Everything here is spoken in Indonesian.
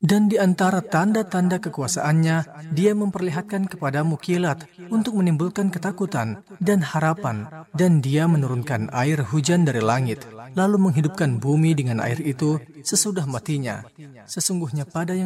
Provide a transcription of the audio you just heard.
Dan di antara tanda-tanda kekuasaannya, dia memperlihatkan kepadamu kilat untuk menimbulkan ketakutan dan harapan. Dan dia menurunkan air hujan dari langit, lalu menghidupkan bumi dengan air itu sesudah matinya. Sesungguhnya pada yang